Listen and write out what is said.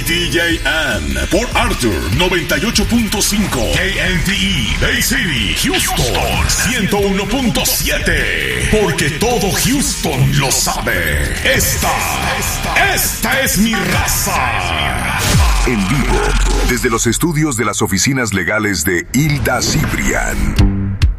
DJN por Arthur 98.5. KNTE Bay City, Houston 101.7. Porque todo Houston lo sabe. Esta es mi raza. En vivo, desde los estudios de las oficinas legales de Hilda Cibrián.